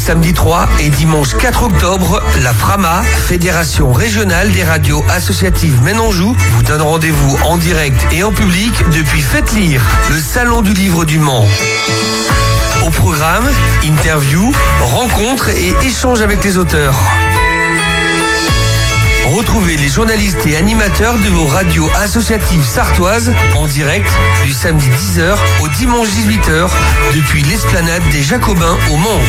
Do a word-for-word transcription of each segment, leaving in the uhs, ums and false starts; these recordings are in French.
samedi trois et dimanche quatre octobre, la FRAMA, Fédération Régionale des Radios Associatives Maine-Anjou, vous donne rendez-vous en direct et en public depuis Faites Lire, le salon du livre du Mans. Au programme, interviews, rencontres et échanges avec les auteurs. Retrouvez les journalistes et animateurs de vos radios associatives sartoises en direct du samedi dix heures au dimanche dix-huit heures depuis l'esplanade des Jacobins au Mans.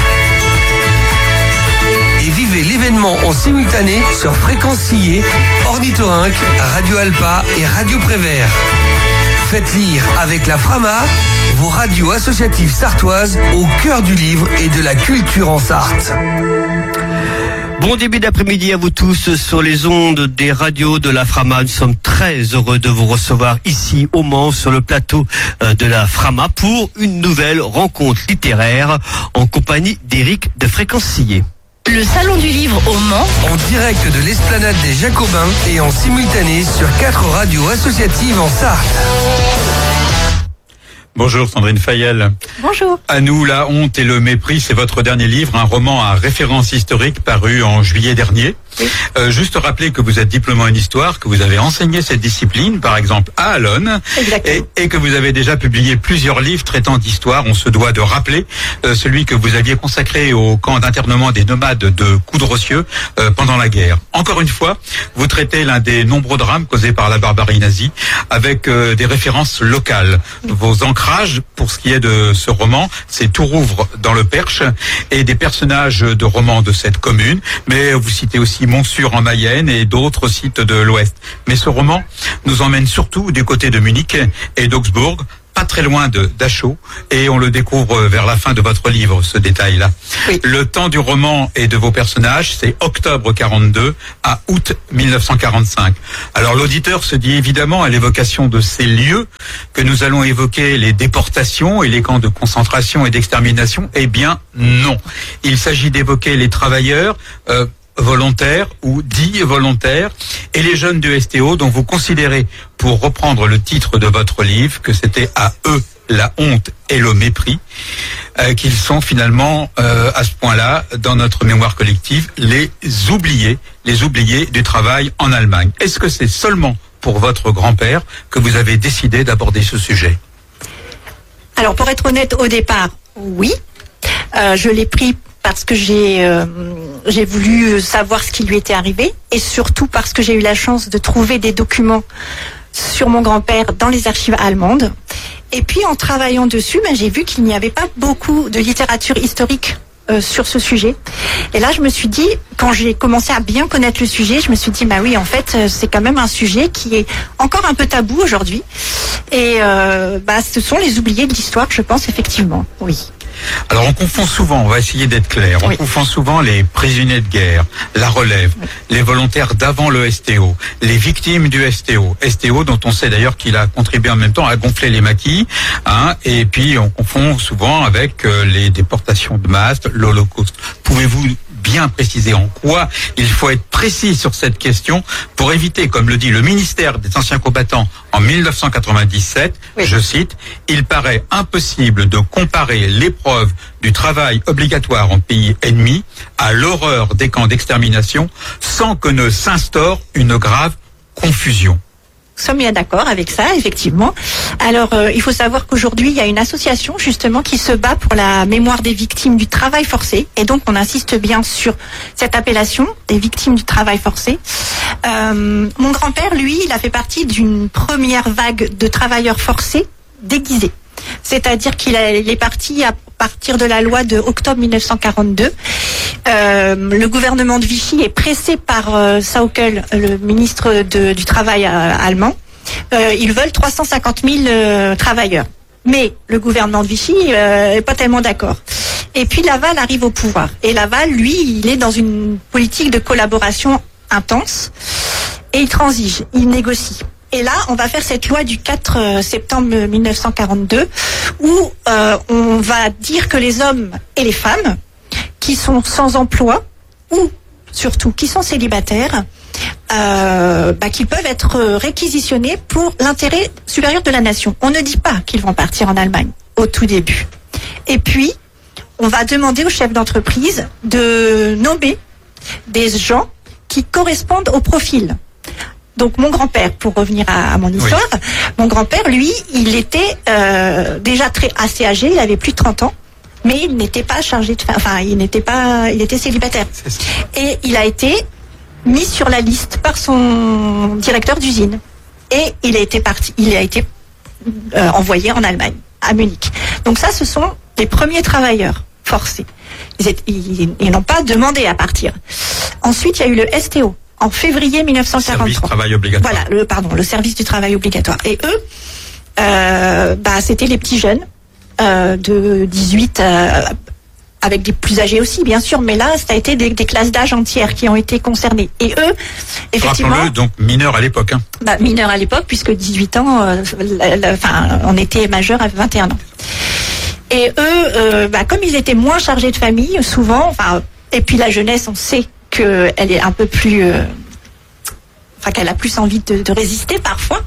Et vivez l'événement en simultané sur Fréquence Sillé, Ornithorynque, Radio Alpa et Radio Prévert. Faites lire avec la FRAMA, vos radios associatives sartoises au cœur du livre et de la culture en Sarthe. Bon début d'après-midi à vous tous sur les ondes des radios de la FRAMA. Nous sommes très heureux de vous recevoir ici au Mans sur le plateau de la FRAMA pour une nouvelle rencontre littéraire en compagnie d'Éric de Fréquence Sillé. Le salon du livre au Mans. En direct de l'esplanade des Jacobins et en simultané sur quatre radios associatives en Sarthe. Bonjour Sandrine Fayel. Bonjour. À nous, la honte et le mépris, c'est votre dernier livre, un roman à référence historique paru en juillet dernier. Oui. Euh, juste rappeler que vous êtes diplômé en histoire, que vous avez enseigné cette discipline, par exemple à Allonne, et, et que vous avez déjà publié plusieurs livres traitant d'histoire. On se doit de rappeler euh, celui que vous aviez consacré au camp d'internement des nomades de Coudrosieux euh, pendant la guerre. Encore une fois, vous traitez l'un des nombreux drames causés par la barbarie nazie avec euh, des références locales. Vos ancrages, pour ce qui est de ce roman, c'est Tourouvre dans le Perche et des personnages de romans de cette commune, mais vous citez aussi Montsûrs en Mayenne et d'autres sites de l'Ouest. Mais ce roman nous emmène surtout du côté de Munich et d'Augsbourg, pas très loin de Dachau, et on le découvre vers la fin de votre livre, ce détail-là. Oui. Le temps du roman et de vos personnages, c'est octobre quarante-deux à août mille neuf cent quarante-cinq. Alors l'auditeur se dit évidemment à l'évocation de ces lieux que nous allons évoquer les déportations et les camps de concentration et d'extermination. Eh bien non. Il s'agit d'évoquer les travailleurs euh, volontaires ou dits volontaires et les jeunes du S T O dont vous considérez, pour reprendre le titre de votre livre, que c'était à eux la honte et le mépris, euh, qu'ils sont finalement euh, à ce point-là dans notre mémoire collective les oubliés, les oubliés du travail en Allemagne. Est-ce que c'est seulement pour votre grand-père que vous avez décidé d'aborder ce sujet? Alors pour être honnête, au départ, oui, euh, je l'ai pris parce que j'ai euh, j'ai voulu savoir ce qui lui était arrivé et surtout parce que j'ai eu la chance de trouver des documents sur mon grand-père dans les archives allemandes. Et puis en travaillant dessus, ben, j'ai vu qu'il n'y avait pas beaucoup de littérature historique euh, sur ce sujet. Et là, je me suis dit, quand j'ai commencé à bien connaître le sujet, je me suis dit, bah oui, en fait, c'est quand même un sujet qui est encore un peu tabou aujourd'hui. Et euh, bah, ce sont les oubliés de l'histoire, je pense, effectivement, oui. Alors on confond souvent, on va essayer d'être clair, on oui. confond souvent les prisonniers de guerre, la relève, oui. les volontaires d'avant le S T O, les victimes du S T O. S T O dont on sait d'ailleurs qu'il a contribué en même temps à gonfler les maquis, hein, et puis on confond souvent avec euh, les déportations de masse, l'Holocauste. Pouvez-vous bien préciser en quoi il faut être précis sur cette question pour éviter, comme le dit le ministère des Anciens Combattants en mille neuf cent quatre-vingt-dix-sept, oui. je cite, « Il paraît impossible de comparer l'épreuve du travail obligatoire en pays ennemi à l'horreur des camps d'extermination sans que ne s'instaure une grave confusion. » Nous sommes bien d'accord avec ça, effectivement. Alors, euh, il faut savoir qu'aujourd'hui, il y a une association, justement, qui se bat pour la mémoire des victimes du travail forcé. Et donc, on insiste bien sur cette appellation, des victimes du travail forcé. Euh, mon grand-père, lui, il a fait partie d'une première vague de travailleurs forcés déguisés. C'est-à-dire qu'il est parti à partir de la loi de octobre mille neuf cent quarante-deux. Euh, le gouvernement de Vichy est pressé par euh, Sauckel, le ministre de, du Travail euh, allemand. Euh, ils veulent trois cent cinquante mille euh, travailleurs. Mais le gouvernement de Vichy euh, est pas tellement d'accord. Et puis Laval arrive au pouvoir. Et Laval, lui, il est dans une politique de collaboration intense. Et il transige, il négocie. Et là, on va faire cette loi du quatre septembre mille neuf cent quarante-deux où euh, on va dire que les hommes et les femmes qui sont sans emploi ou surtout qui sont célibataires, euh, bah, qu'ils peuvent être réquisitionnés pour l'intérêt supérieur de la nation. On ne dit pas qu'ils vont partir en Allemagne au tout début. Et puis, on va demander au chef d'entreprise de nommer des gens qui correspondent au profil. Donc mon grand-père, pour revenir à, à mon histoire, oui. mon grand-père, lui, il était euh, déjà très assez âgé, il avait plus de trente ans, mais il n'était pas chargé de, enfin, il n'était pas, il était célibataire. Et il a été mis sur la liste par son directeur d'usine. Et il a été parti, il a été euh, envoyé en Allemagne, à Munich. Donc ça, ce sont les premiers travailleurs forcés. Ils, étaient, ils, ils n'ont pas demandé à partir. Ensuite, il y a eu le S T O. En février mille neuf cent quarante-trois. Service du travail obligatoire. Voilà, le, pardon, le service du travail obligatoire. Et eux, euh, bah, c'était les petits jeunes, euh, de dix-huit, euh, avec des plus âgés aussi, bien sûr, mais là, ça a été des, des classes d'âge entières qui ont été concernées. Et eux, effectivement. Rappelons-le, donc mineurs à l'époque, hein. Bah, mineurs à l'époque, puisque dix-huit ans, euh, enfin, on était majeurs à vingt et un ans. Et eux, euh, bah, comme ils étaient moins chargés de famille, souvent, enfin, et puis la jeunesse, on sait qu'elle est un peu plus, euh, enfin qu'elle a plus envie de, de résister parfois.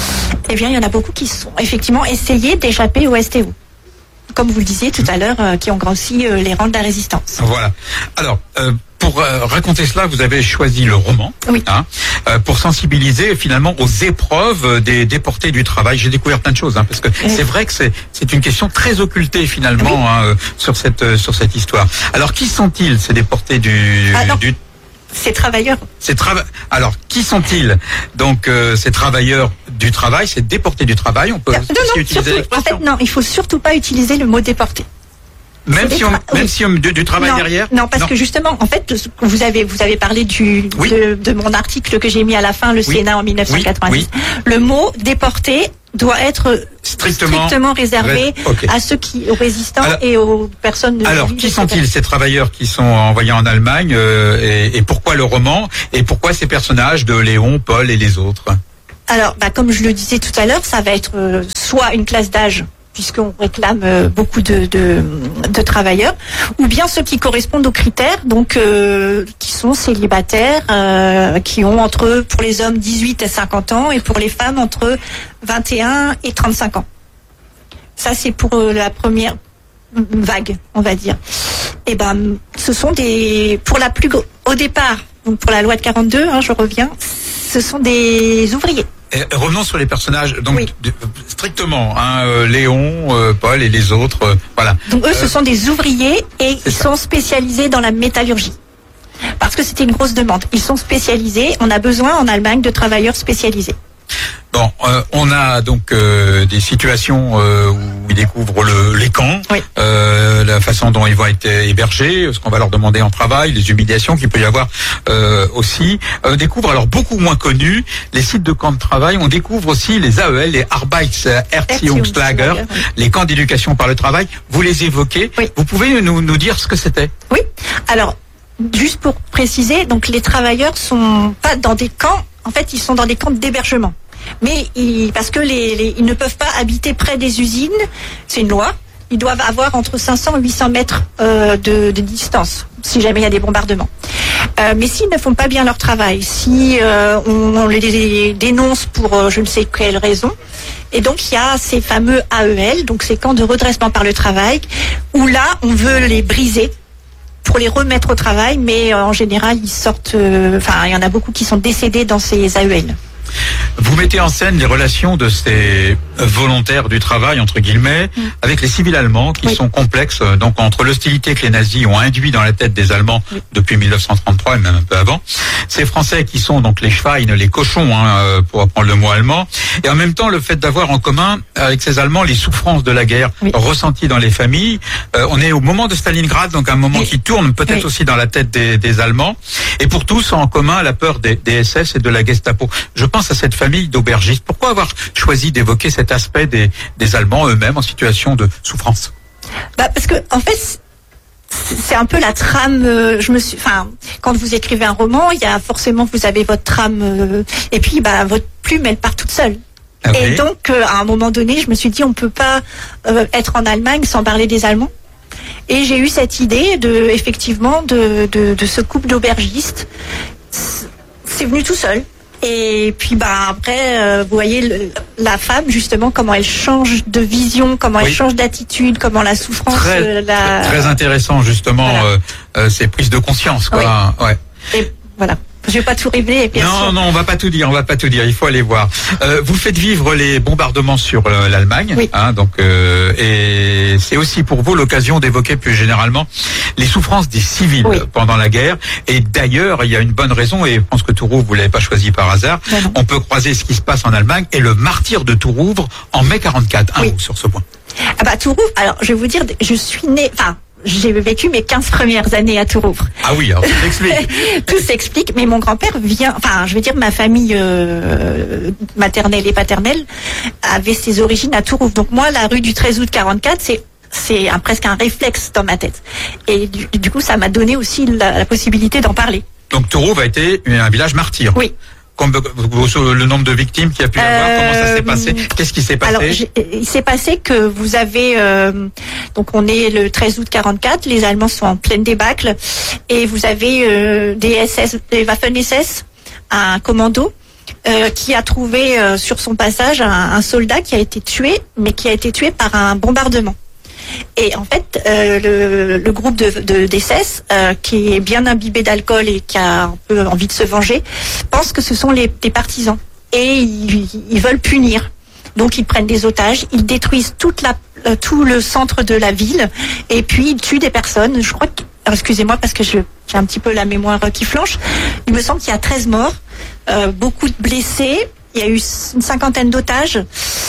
Eh bien, il y en a beaucoup qui sont effectivement essayé d'échapper au S T O, comme vous le disiez tout à l'heure, euh, qui ont grossi euh, les rangs de la résistance. Voilà. Alors, euh, pour euh, raconter cela, vous avez choisi le roman, oui. hein, euh, pour sensibiliser finalement aux épreuves des déportés du travail. J'ai découvert plein de choses, hein, parce que oui. c'est vrai que c'est c'est une question très occultée finalement, oui. hein, sur cette euh, sur cette histoire. Alors, qui sont-ils ces déportés du, ah, non. du Ces travailleurs. Ces trava... Alors, qui sont-ils? Donc, euh, ces travailleurs du travail, ces déportés du travail, on peut non, aussi non, utiliser surtout, l'expression. En fait, non, il faut surtout pas utiliser le mot déporté. Même si, on, tra... même oui. si on du, du travail non, derrière. Non, parce non. que justement, en fait, vous avez vous avez parlé du oui. de, de mon article que j'ai mis à la fin, le oui. Sénat en mille neuf cent quatre-vingt-dix. Oui. Oui. Le mot déporté doit être strictement, strictement réservé ré... okay. à ceux qui, aux résistants alors, et aux personnes de alors, qui sont-ils ces travailleurs qui sont envoyés en Allemagne euh, et, et pourquoi le roman et pourquoi ces personnages de Léon, Paul et les autres? Alors, bah, comme je le disais tout à l'heure, ça va être euh, soit une classe d'âge, puisqu'on réclame euh, beaucoup de, de, de travailleurs, ou bien ceux qui correspondent aux critères, donc euh, qui sont célibataires, euh, qui ont entre, pour les hommes, dix-huit et cinquante ans, et pour les femmes, entre vingt et un et trente-cinq ans. Ça, c'est pour euh, la première vague, on va dire. Et ben, ce sont des, pour la plus, au départ, donc pour la loi de quarante-deux, hein, je reviens, ce sont des ouvriers. Et revenons sur les personnages, donc oui. de, strictement, hein, euh, Léon, euh, Paul et les autres, euh, voilà. Donc eux, euh, ce sont des ouvriers et ils ça. sont spécialisés dans la métallurgie. Parce que c'était une grosse demande. Ils sont spécialisés, on a besoin en Allemagne de travailleurs spécialisés. Bon, euh, on a donc euh, des situations euh, où ils découvrent le, les camps, oui. euh, la façon dont ils vont être hébergés, ce qu'on va leur demander en travail, les humiliations qu'il peut y avoir euh, aussi. On euh, découvre alors beaucoup moins connus les sites de camps de travail. On découvre aussi les A E L, les Arbeitserziehungslager, oui. les camps d'éducation par le travail. Vous les évoquez. Oui. Vous pouvez nous, nous dire ce que c'était? Oui. Alors, juste pour préciser, donc les travailleurs sont pas dans des camps. En fait, ils sont dans des camps d'hébergement. Mais ils, parce que les, les, ils ne peuvent pas habiter près des usines, c'est une loi. Ils doivent avoir entre cinq cents et huit cents mètres euh, de, de distance, si jamais il y a des bombardements. Euh, mais s'ils ne font pas bien leur travail, si euh, on, on les dénonce pour euh, je ne sais quelle raison, et donc il y a ces fameux A E L, donc ces camps de redressement par le travail, où là on veut les briser pour les remettre au travail, mais euh, en général ils sortent, enfin euh, il y en a beaucoup qui sont décédés dans ces A E L. Vous mettez en scène les relations de ces volontaires du travail, entre guillemets, mmh. avec les civils allemands qui oui. sont complexes, donc entre l'hostilité que les nazis ont induit dans la tête des Allemands oui. depuis mille neuf cent trente-trois et même un peu avant, ces Français qui sont donc les Schweine, les cochons, hein, pour apprendre le mot allemand, et en même temps le fait d'avoir en commun avec ces Allemands les souffrances de la guerre oui. ressenties dans les familles. Euh, on est au moment de Stalingrad, donc un moment oui. qui tourne peut-être oui. aussi dans la tête des, des Allemands, et pour tous en commun la peur des, des S S et de la Gestapo. Je pense à cette famille d'aubergistes. Pourquoi avoir choisi d'évoquer cet aspect des, des Allemands eux-mêmes en situation de souffrance? Bah parce que en fait, c'est un peu la trame. Euh, je me suis, enfin, quand vous écrivez un roman, il y a forcément vous avez votre trame, euh, et puis bah votre plume elle part toute seule. Ah et oui. donc euh, à un moment donné, je me suis dit on peut pas euh, être en Allemagne sans parler des Allemands. Et j'ai eu cette idée de effectivement de de, de ce couple d'aubergistes. C'est venu tout seul. Et puis bah après, euh, vous voyez le, la femme justement comment elle change de vision, comment Oui. elle change d'attitude, comment la souffrance, Très, euh, la... très, très intéressant justement Voilà. euh, euh, ces prises de conscience, quoi. Ouais. Et voilà. Je vais pas tout révéler, bien Non, sûr. non, on va pas tout dire, on va pas tout dire. Il faut aller voir. Euh, vous faites vivre les bombardements sur euh, l'Allemagne, Oui. hein, donc euh, et c'est aussi pour vous l'occasion d'évoquer plus généralement les souffrances des civils Oui. pendant la guerre. Et d'ailleurs, il y a une bonne raison, et je pense que Tourouvre vous l'avez pas choisi par hasard. Non, non. On peut croiser ce qui se passe en Allemagne et le martyr de Tourouvre en mai quarante-quatre. Un Oui. mot sur ce point. Ah bah Tourouvre, alors je vais vous dire, je suis née, enfin, j'ai vécu mes quinze premières années à Tourouvre. Ah oui, alors ça s'explique. Tout s'explique, mais mon grand-père vient, enfin, je veux dire, ma famille euh, maternelle et paternelle avait ses origines à Tourouvre. Donc moi, la rue du treize août quarante-quatre, c'est c'est un, presque un réflexe dans ma tête. Et du, du coup, ça m'a donné aussi la, la possibilité d'en parler. Donc Tourouvre a été un village martyr. Oui. Comme, le nombre de victimes qu'il y a pu y avoir, Euh, comment ça s'est passé? Qu'est-ce qui s'est passé? Alors, j'ai- il s'est passé que vous avez, euh, donc on est le treize août quarante-quatre, les Allemands sont en pleine débâcle, et vous avez euh, des S S, des Waffen-S S, un commando, euh, qui a trouvé euh, sur son passage un, un soldat qui a été tué, mais qui a été tué par un bombardement. Et en fait, euh, le, le groupe de, de d'S S, euh, qui est bien imbibé d'alcool et qui a un peu envie de se venger, pense que ce sont les, les partisans. Et ils, ils veulent punir. Donc ils prennent des otages, ils détruisent toute la, euh, tout le centre de la ville, et puis ils tuent des personnes. Je crois que, alors, excusez-moi parce que je, j'ai un petit peu la mémoire qui flanche. Il me semble qu'il y a treize morts, euh, beaucoup de blessés. Il y a eu une cinquantaine d'otages.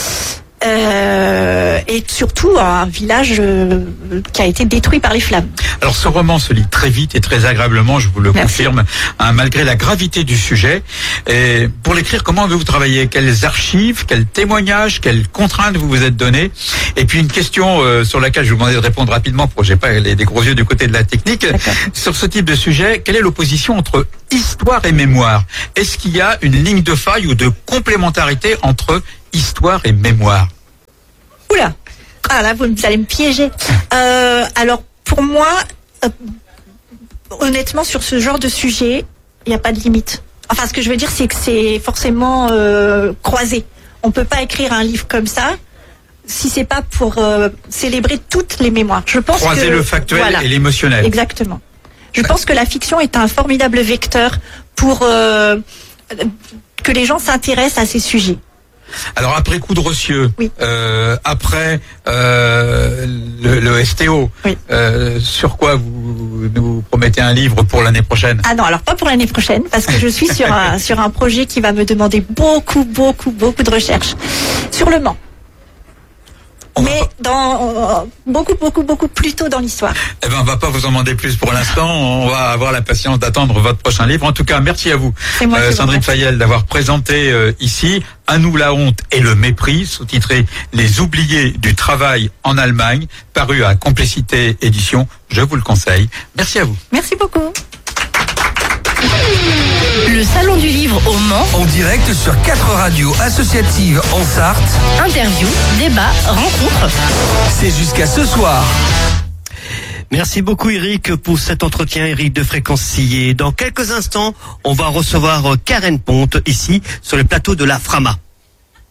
Euh, et surtout un village euh, qui a été détruit par les flammes. Alors ce roman se lit très vite et très agréablement, je vous le Merci. confirme, hein, malgré la gravité du sujet. Et pour l'écrire, comment avez-vous travaillé? Quelles archives, quels témoignages, quelles contraintes vous vous êtes donné? Et puis une question euh, sur laquelle je vous demandais de répondre rapidement, pour que j'ai pas les, des gros yeux du côté de la technique. D'accord. Sur ce type de sujet, quelle est l'opposition entre histoire et mémoire? Est-ce qu'il y a une ligne de faille ou de complémentarité entre histoire et mémoire? Oula, ah là vous, vous allez me piéger. Euh, alors pour moi, euh, honnêtement sur ce genre de sujet, il n'y a pas de limite. Enfin ce que je veux dire c'est que c'est forcément euh, croisé. On peut pas écrire un livre comme ça si c'est pas pour euh, célébrer toutes les mémoires. Je pense Croiser que le factuel voilà. et l'émotionnel. Exactement. Je pense que la fiction est un formidable vecteur pour euh, que les gens s'intéressent à ces sujets. Alors après Coup de Rossieux, Oui. euh, après euh, le, le S T O, Oui. euh, sur quoi vous nous promettez un livre pour l'année prochaine? Ah non, alors pas pour l'année prochaine, parce que je suis sur un, sur un projet qui va me demander beaucoup, beaucoup, beaucoup de recherche sur le Mans. On va Mais pas- dans euh, beaucoup, beaucoup, beaucoup plus tôt dans l'histoire. Eh ben, on va pas vous en demander plus pour l'instant. On va avoir la patience d'attendre votre prochain livre. En tout cas, merci à vous, C'est moi qui vous Sandrine remercie. Fayel, d'avoir présenté euh, ici À nous la honte et le mépris, sous-titré Les oubliés du travail en Allemagne, paru à Complicité Édition. Je vous le conseille. Merci à vous. Merci beaucoup. Le Salon du Livre au Mans, En direct sur quatre radios associatives en Sarthe. interview, débat, rencontre. C'est jusqu'à ce soir. Merci beaucoup Eric pour cet entretien, Eric de Fréquence Sillé. Dans quelques instants, on va recevoir Karen Ponte ici sur le plateau de la Frama.